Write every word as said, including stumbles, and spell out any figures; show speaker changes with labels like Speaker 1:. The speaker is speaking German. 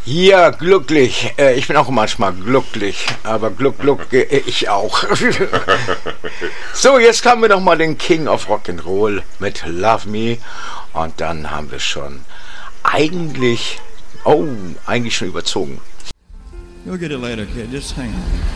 Speaker 1: Ja, glücklich. Äh, ich bin auch manchmal glücklich, aber Gluck, Gluck, äh, ich auch. So, jetzt haben wir noch mal den King of Rock'n'Roll mit Love Me und dann haben wir schon eigentlich, oh, eigentlich schon überzogen.
Speaker 2: You'll get it later, kid. Just hang on.